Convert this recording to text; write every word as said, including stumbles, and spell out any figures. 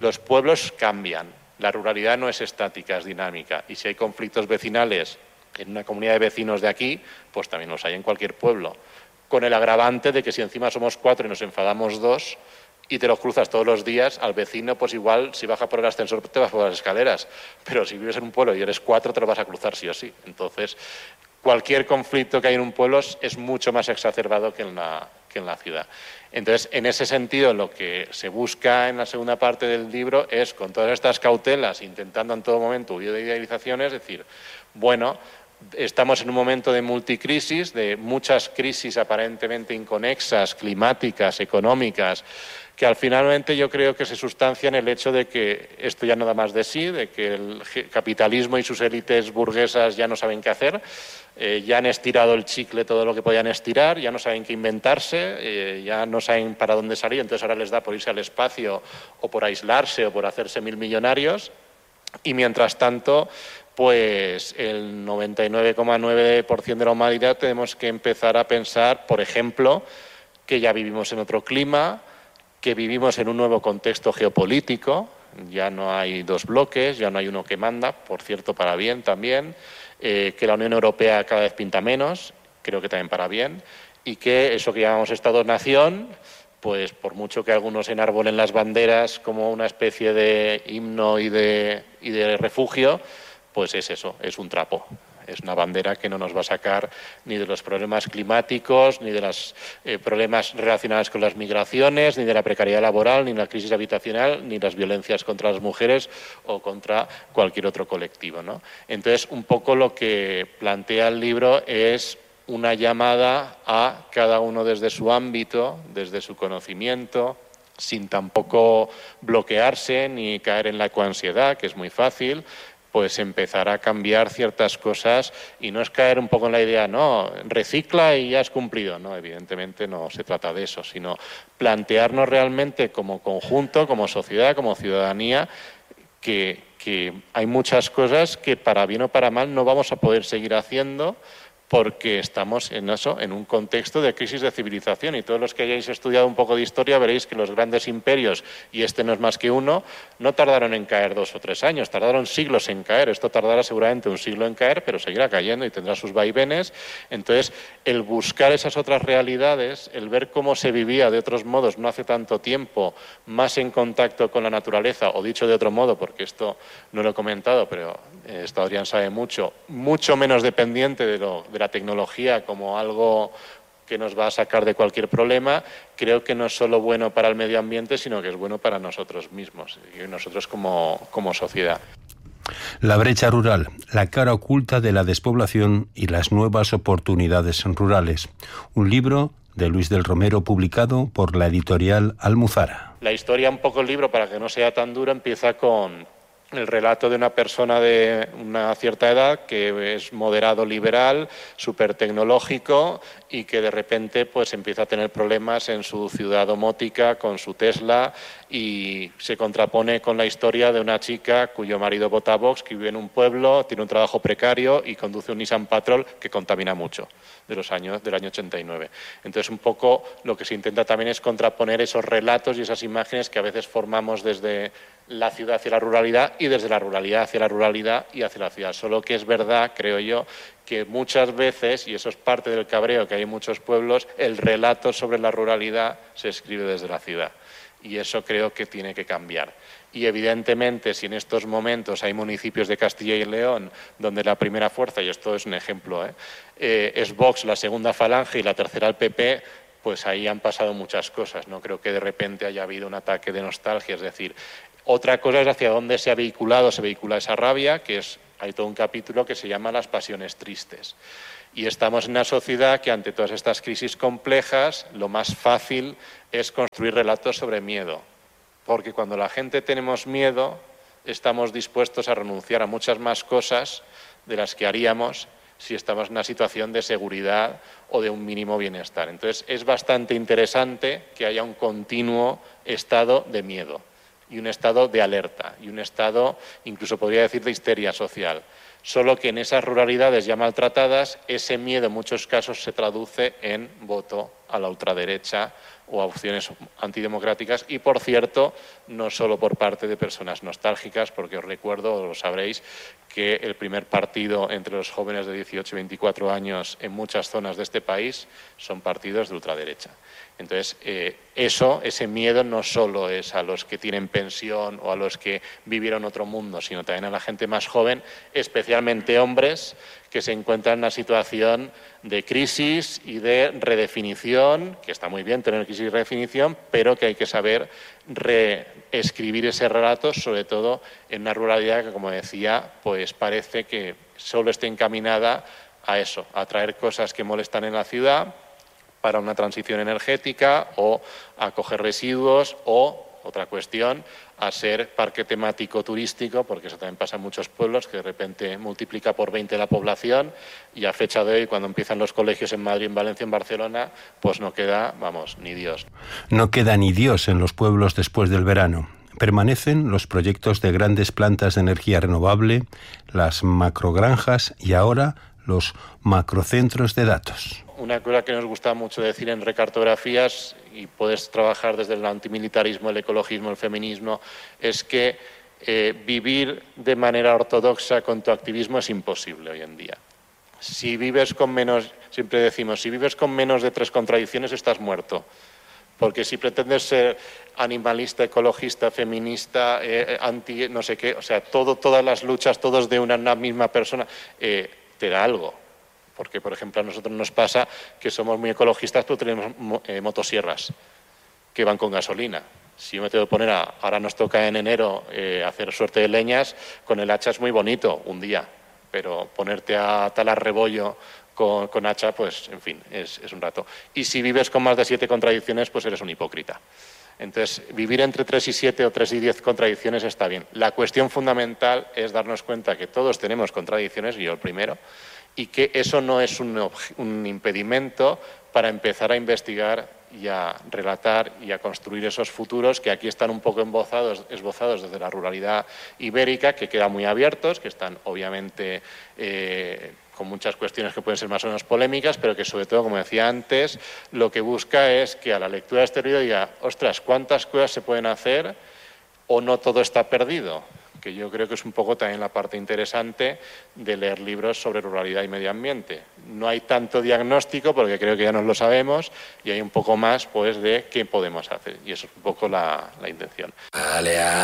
Los pueblos cambian, la ruralidad no es estática, es dinámica, y si hay conflictos vecinales en una comunidad de vecinos de aquí, pues también los hay en cualquier pueblo, con el agravante de que si encima somos cuatro y nos enfadamos dos y te los cruzas todos los días, al vecino pues igual si baja por el ascensor te vas por las escaleras, pero si vives en un pueblo y eres cuatro te lo vas a cruzar sí o sí. Entonces, cualquier conflicto que hay en un pueblo es mucho más exacerbado que en la, que en la ciudad. Entonces, en ese sentido, lo que se busca en la segunda parte del libro es, con todas estas cautelas, intentando en todo momento huir de idealizaciones, decir, bueno, estamos en un momento de multicrisis, de muchas crisis aparentemente inconexas, climáticas, económicas, que al finalmente yo creo que se sustancia en el hecho de que esto ya no da más de sí, de que el capitalismo y sus élites burguesas ya no saben qué hacer, eh, ya han estirado el chicle todo lo que podían estirar, ya no saben qué inventarse, eh, ya no saben para dónde salir, entonces ahora les da por irse al espacio o por aislarse o por hacerse mil millonarios, y mientras tanto pues el noventa y nueve coma nueve por ciento de la humanidad tenemos que empezar a pensar, por ejemplo, que ya vivimos en otro clima, que vivimos en un nuevo contexto geopolítico, ya no hay dos bloques, ya no hay uno que manda, por cierto, para bien también, eh, que la Unión Europea cada vez pinta menos, creo que también para bien, y que eso que llamamos Estado-nación, pues por mucho que algunos enarbolen las banderas como una especie de himno y de, y de refugio, pues es eso, es un trapo. Es una bandera que no nos va a sacar ni de los problemas climáticos, ni de los eh, problemas relacionados con las migraciones, ni de la precariedad laboral, ni de la crisis habitacional, ni las violencias contra las mujeres o contra cualquier otro colectivo, ¿no? Entonces, un poco lo que plantea el libro es una llamada a cada uno desde su ámbito, desde su conocimiento, sin tampoco bloquearse ni caer en la ecoansiedad, que es muy fácil, pues empezar a cambiar ciertas cosas y no es caer un poco en la idea, no, recicla y ya has cumplido. No, evidentemente no se trata de eso, sino plantearnos realmente como conjunto, como sociedad, como ciudadanía, que, que hay muchas cosas que para bien o para mal no vamos a poder seguir haciendo porque estamos en eso, en un contexto de crisis de civilización, y todos los que hayáis estudiado un poco de historia veréis que los grandes imperios, y este no es más que uno, no tardaron en caer dos o tres años, tardaron siglos en caer. Esto tardará seguramente un siglo en caer, pero seguirá cayendo y tendrá sus vaivenes. Entonces, el buscar esas otras realidades, el ver cómo se vivía de otros modos no hace tanto tiempo, más en contacto con la naturaleza, o dicho de otro modo, porque esto no lo he comentado, pero esto Adrián sabe mucho, mucho menos dependiente de lo de la tecnología como algo que nos va a sacar de cualquier problema, creo que no es solo bueno para el medio ambiente, sino que es bueno para nosotros mismos y nosotros como, como sociedad. La brecha rural, la cara oculta de la despoblación y las nuevas oportunidades rurales. Un libro de Luis del Romero publicado por la editorial Almuzara. La historia, un poco el libro, para que no sea tan duro, empieza con el relato de una persona de una cierta edad que es moderado liberal, súper tecnológico y que de repente pues empieza a tener problemas en su ciudad domótica con su Tesla, y se contrapone con la historia de una chica cuyo marido vota Vox, que vive en un pueblo, tiene un trabajo precario y conduce un Nissan Patrol que contamina mucho, de los años, del año ochenta y nueve. Entonces, un poco lo que se intenta también es contraponer esos relatos y esas imágenes que a veces formamos desde la ciudad hacia la ruralidad y desde la ruralidad hacia la ruralidad y hacia la ciudad. Solo que es verdad, creo yo, que muchas veces, y eso es parte del cabreo que hay en muchos pueblos, el relato sobre la ruralidad se escribe desde la ciudad. Y eso creo que tiene que cambiar. Y evidentemente, si en estos momentos hay municipios de Castilla y León donde la primera fuerza, y esto es un ejemplo, ¿eh? Eh, es Vox, la segunda Falange y la tercera el P P, pues ahí han pasado muchas cosas. No creo que de repente haya habido un ataque de nostalgia. Es decir, otra cosa es hacia dónde se ha vehiculado, se vehicula esa rabia, que es, hay todo un capítulo que se llama Las pasiones tristes. Y estamos en una sociedad que ante todas estas crisis complejas lo más fácil es construir relatos sobre miedo. Porque cuando la gente tenemos miedo, estamos dispuestos a renunciar a muchas más cosas de las que haríamos si estamos en una situación de seguridad o de un mínimo bienestar. Entonces, es bastante interesante que haya un continuo estado de miedo y un estado de alerta y un estado, incluso podría decir, de histeria social. Solo que en esas ruralidades ya maltratadas, ese miedo en muchos casos se traduce en voto a la ultraderecha o a opciones antidemocráticas y, por cierto, no solo por parte de personas nostálgicas, porque os recuerdo, o lo sabréis, que el primer partido entre los jóvenes de dieciocho y veinticuatro años en muchas zonas de este país son partidos de ultraderecha. Entonces, eh, eso, ese miedo no solo es a los que tienen pensión o a los que vivieron otro mundo, sino también a la gente más joven, especialmente hombres que se encuentran en una situación de crisis y de redefinición, que está muy bien tener crisis y redefinición, pero que hay que saber reescribir ese relato, sobre todo en una ruralidad que, como decía, pues parece que solo esté encaminada a eso, a traer cosas que molestan en la ciudad para una transición energética o a coger residuos o, otra cuestión, a ser parque temático turístico, porque eso también pasa en muchos pueblos, que de repente multiplica por veinte la población y a fecha de hoy, cuando empiezan los colegios en Madrid, en Valencia, en Barcelona, pues no queda, vamos, ni Dios. No queda ni Dios en los pueblos después del verano. Permanecen los proyectos de grandes plantas de energía renovable, las macrogranjas y ahora los macrocentros de datos. Una cosa que nos gusta mucho decir en Recartografías, y puedes trabajar desde el antimilitarismo, el ecologismo, el feminismo, es que eh, vivir de manera ortodoxa con tu activismo es imposible hoy en día. Si vives con menos, siempre decimos, si vives con menos de tres contradicciones estás muerto. Porque si pretendes ser animalista, ecologista, feminista, eh, anti, no sé qué, o sea, todo, todas las luchas, todos de una, una misma persona, eh, te da algo. Porque, por ejemplo, a nosotros nos pasa que somos muy ecologistas, pero tenemos eh, motosierras que van con gasolina. Si yo me tengo que poner, a, ahora nos toca en enero eh, hacer suerte de leñas, con el hacha es muy bonito un día, pero ponerte a talar rebollo con, con hacha, pues, en fin, es, es un rato. Y si vives con más de siete contradicciones, pues eres un hipócrita. Entonces, vivir entre tres y siete o tres y diez contradicciones está bien. La cuestión fundamental es darnos cuenta que todos tenemos contradicciones, y yo el primero, y que eso no es un, un impedimento para empezar a investigar y a relatar y a construir esos futuros que aquí están un poco esbozados, esbozados desde la ruralidad ibérica, que quedan muy abiertos, que están obviamente eh, con muchas cuestiones que pueden ser más o menos polémicas, pero que sobre todo, como decía antes, lo que busca es que a la lectura de este libro diga, ostras, ¿cuántas cosas se pueden hacer o no todo está perdido? Que yo creo que es un poco también la parte interesante de leer libros sobre ruralidad y medio ambiente. No hay tanto diagnóstico, porque creo que ya nos lo sabemos, y hay un poco más pues de qué podemos hacer. Y eso es un poco la, la intención.